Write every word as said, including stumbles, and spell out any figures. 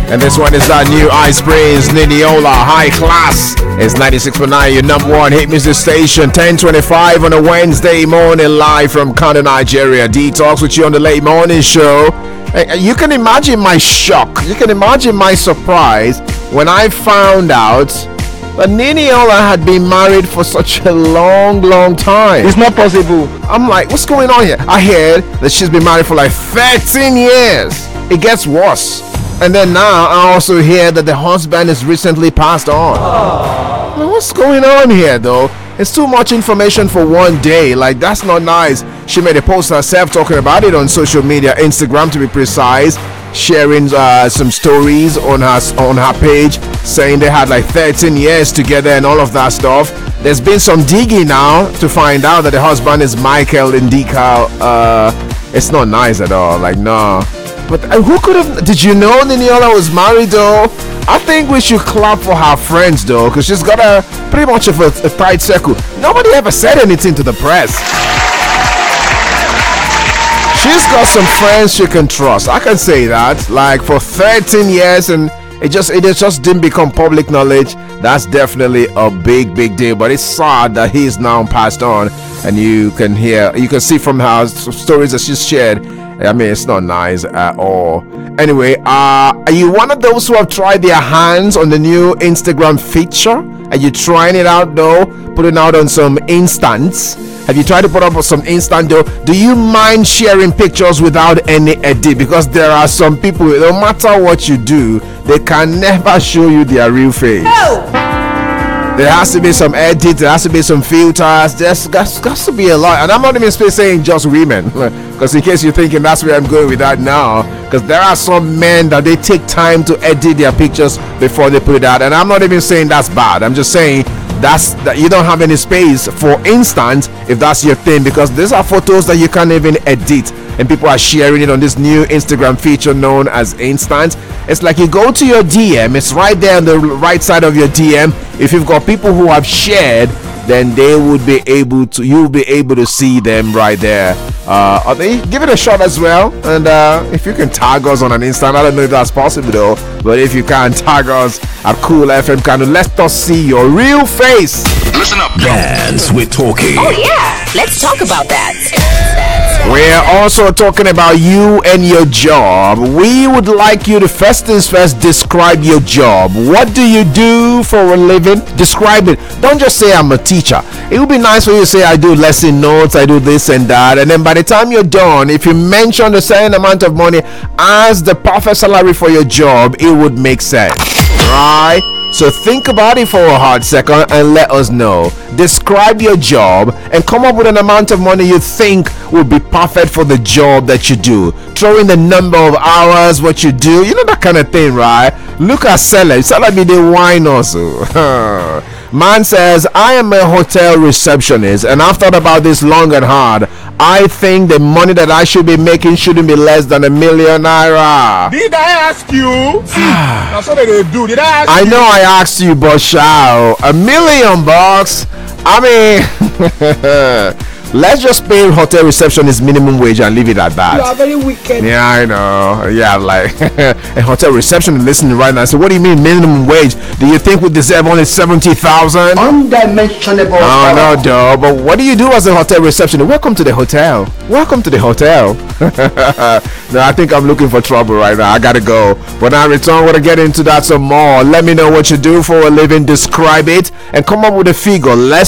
And this one is that new Ice Prince, Niniola, High Class. It's ninety-six point nine, your number one hit music station. ten twenty-five on a Wednesday morning, live from Kano, Nigeria. D Talks with you on the late morning show. You can imagine my shock. You can imagine my surprise when I found out that Niniola had been married for such a long, long time. It's not possible. I'm like, what's going on here? I heard that she's been married for like thirteen years. It gets worse. And then now I also hear that the husband has recently passed on. Now, what's going on here though? It's too much information for one day. Like, that's not nice. She made a post herself talking about it on social media, Instagram to be precise, sharing uh, some stories on her on her page, saying they had like thirteen years together and all of that stuff. There's been some digging now to find out that the husband is Michael Ndika. Uh, it's not nice at all. Like, no. But uh, who could have? Did you know Niniola was married though? I think we should clap for her friends though, because she's got a pretty much of a, a tight circle. Nobody ever said anything to the press. She's got some friends she can trust. I can say that. Like for thirteen years, and it just it just didn't become public knowledge. That's definitely a big, big deal. But it's sad that he's now passed on, and you can hear, you can see from her stories that she's shared. I mean, it's not nice at all. Anyway, uh, are you one of those who have tried their hands on the new Instagram feature? Are you trying it out though? Putting out on some instants? Have you tried to put up some instant though? Do you mind sharing pictures without any edit? Because there are some people, no matter what you do, they can never show you their real face. No! There has to be some edit, there has to be some filters, there's got, got to be a lot. And I'm not even saying just women, because in case you're thinking that's where I'm going with that now, because there are some men that they take time to edit their pictures before they put it out. And I'm not even saying that's bad, I'm just saying that's that you don't have any space for instant if that's your thing, because these are photos that you can't even edit, and people are sharing it on this new Instagram feature known as Instant. It's like you go to your D M, it's right there on the right side of your D M. If you've got people who have shared, then they would be able to, you'll be able to see them right there. Uh, are they, give it a shot as well, and uh, if you can tag us on an Instant, I don't know if that's possible though, but if you can, tag us at Cool F M Kano, let us see your real face. Listen up, Dance with Talkie. Oh yeah, let's talk about that. We're also talking about you and your job. We would like you to first things first describe your job. What do you do for a living? Describe it. Don't just say I'm a teacher. It would be nice for you to say I do lesson notes, I do this and that, and then by the time you're done, if you mention a certain amount of money as the perfect salary for your job, it would make sense, right? So think about it for a hot second and let us know. Describe your job and come up with an amount of money you think would be perfect for the job that you do. Throw in the number of hours, what you do, you know, that kind of thing, right? Look at Sella. Sella be the wine also. Man says, I am a hotel receptionist and I've thought about this long and hard. I think the money that I should be making shouldn't be less than a million naira. Did I ask you? That's what they do. Did I ask I you? know I asked you, but shall a million bucks? I mean, let's just pay hotel receptionist minimum wage and leave it at that. You are very wicked. Yeah, I know. Yeah, like a hotel receptionist listening right now. So, what do you mean minimum wage? Do you think we deserve only seventy thousand? Undimensionable. Oh no, duh. But what do you do as a hotel receptionist? Welcome to the hotel. Welcome to the hotel. No, I think I'm looking for trouble right now. I gotta go. When I return, we're gonna get into that some more. Let me know what you do for a living. Describe it and come up with a figure. Let's